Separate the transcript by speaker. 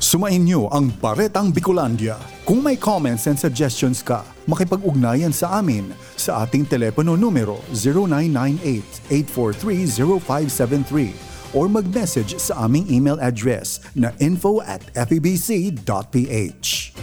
Speaker 1: Sumainyo ang Baretang Bicolandia. Kung may comments and suggestions ka, makipag-ugnayan sa amin sa ating telepono numero 0998-843-0573 or mag-message sa aming email address na info@febc.ph.